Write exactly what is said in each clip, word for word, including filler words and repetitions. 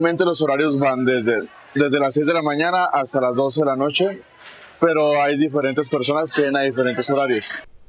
Los horarios van desde desde las seis de la mañana hasta las doce de la noche, pero hay diferentes personas que vienen a diferentes horarios.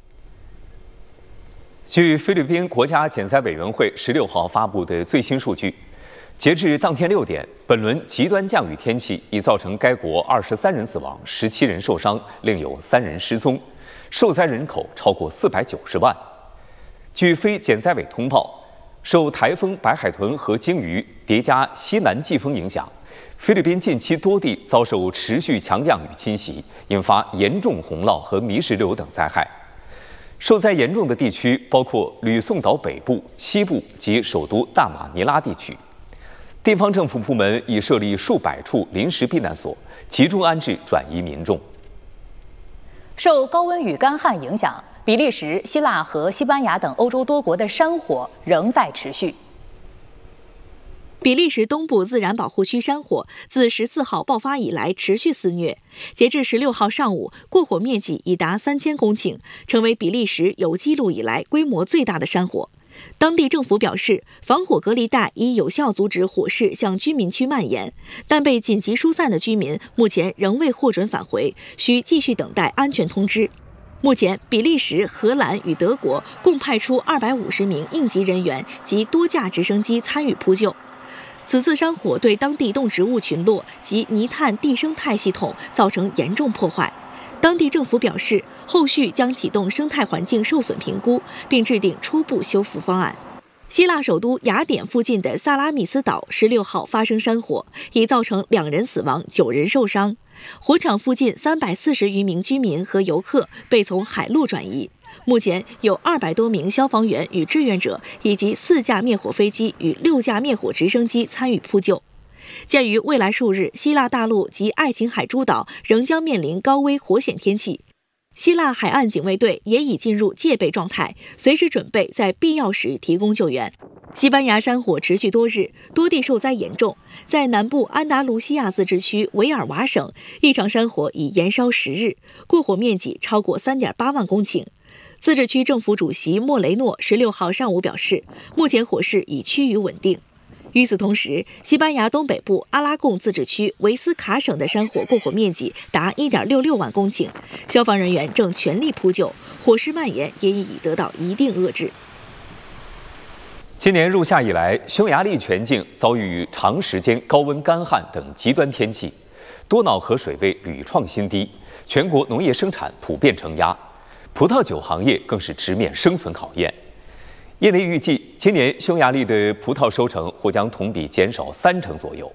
据菲律宾国家减灾委员会十六号发布的最新数据，截至当天六点，本轮极端降雨天气已造成该国二十三人死亡、十七人受伤，另有三人失踪，受灾人口超过四百九十万。据非减灾委通报，受台风白海豚和鲸鱼叠加西南季风影响，菲律宾近期多地遭受持续强降雨侵袭，引发严重洪涝和泥石流等灾害。受灾严重的地区包括吕宋岛北部、西部及首都大马尼拉地区。地方政府部门已设立数百处临时避难所，集中安置转移民众。 受高温与干旱影响，比利时、希腊和西班牙等欧洲多国的山火仍在持续。 比利时东部自然保护区山火自十四号爆发以来持续肆虐，截至十六号上午，过火面积已达三千公顷，成为比利时有记录以来规模最大的山火。当地政府表示，防火隔离带已有效阻止火势向居民区蔓延，但被紧急疏散的居民目前仍未获准返回，需继续等待安全通知。目前，比利时、荷兰与德国共派出二百五十名应急人员及多架直升机参与扑救。此次山火对当地动植物群落及泥炭地生态系统造成严重破坏。当地政府表示，后续将启动生态环境受损评估，并制定初步修复方案。希腊首都雅典附近的萨拉米斯岛十六号发生山火，已造成两人死亡、九人受伤。火场附近三百四十余名居民和游客被从海路转移。目前有二百多名消防员与志愿者，以及四架灭火飞机与六架灭火直升机参与扑救。鉴于未来数日希腊大陆及爱琴海诸岛仍将面临高危火险天气，希腊海岸警卫队也已进入戒备状态，随时准备在必要时提供救援。西班牙山火持续多日，多地受灾严重。在南部安达卢西亚自治区维尔瓦省，一场山火已延烧十日，过火面积超过 三点八万公顷。自治区政府主席莫雷诺十六号上午表示，目前火势已趋于稳定。与此同时，西班牙东北部阿拉贡自治区维斯卡省的山火过火面积达 一点六六万公顷，消防人员正全力扑救，火势蔓延也已得到一定遏制。 今年入夏以来，匈牙利全境遭遇长时间高温、干旱等极端天气，多瑙河水位屡创新低，全国农业生产普遍承压，葡萄酒行业更是直面生存考验。业内预计，今年匈牙利的葡萄收成或将同比减少三成左右。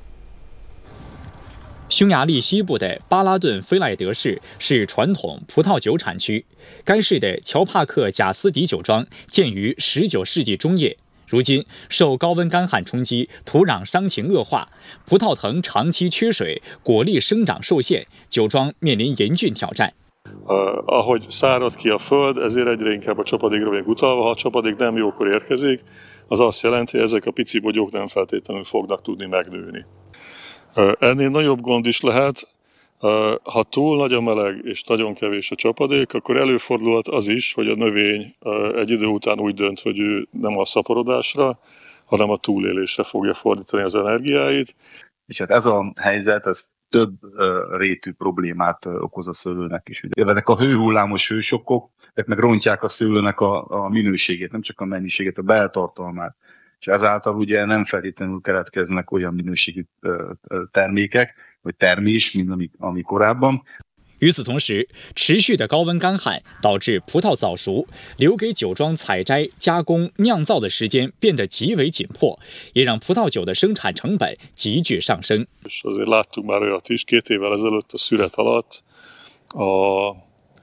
匈牙利西部的巴拉顿菲赖德市是传统葡萄酒产区，该市的乔帕克贾斯迪酒庄建于十九世纪中叶，如今受高温干旱冲击，土壤伤情恶化，葡萄藤长期缺水，果粒生长受限，酒庄面临严峻挑战。 Uh, ahogy szárad ki a föld, ezért egyre inkább a csapadékra vagyunk utalva. Ha a csapadék nem jókor érkezik, az azt jelenti, hogy ezek a pici bogyók nem feltétlenül fognak tudni megnőni. Uh, ennél nagyobb gond is lehet, uh, ha túl nagy a meleg és nagyon kevés a csapadék, akkor előfordulhat az is, hogy a növény uh, egy idő után úgy dönt, hogy ő nem a szaporodásra, hanem a túlélésre fogja fordítani az energiáit. És hát ez a helyzet, ez több uh, rétű problémát uh, okoz a szőlőnek is. Jönnek a hőhullámos hősokkok, ezek meg rontják a szőlőnek a, a minőségét, nem csak a mennyiségét, a beltartalmát. És ezáltal ugye nem feltétlenül keletkeznek olyan minőségű uh, termékek, vagy termés, mint ami, ami korábban. 与此同时，持续的高温干旱导致葡萄早熟，留给酒庄采摘、加工、酿造的时间变得极为紧迫，也让葡萄酒的生产成本急剧上升。 Azért láttuk már olyat is, két évvel ezelőtt a szület alatt a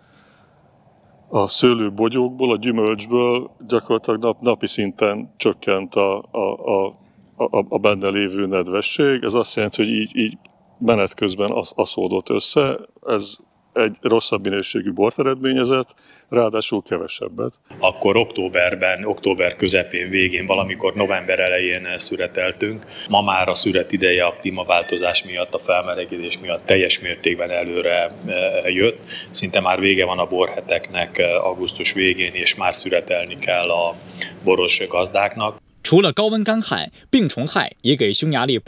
a szőlőbogyókból, a gyümölcsből gyakorlatilag nap, napi szinten csökkent a, a, a, a, a benne lévő nedvesség. Ez azt jelenti, hogy így, így menet közben aszódott össze. Ez egy rosszabb minőségű bort eredményezett, ráadásul kevesebbet. Akkor októberben, október közepén, végén, valamikor november elején szüreteltünk. Ma már a szüret ideje a klímaváltozás miatt, a felmelegedés miatt teljes mértékben előre jött. Szinte már vége van a borheteknek augusztus végén, és már szüretelni kell a boros gazdáknak. 除了高温干旱，病虫害也给匈牙利葡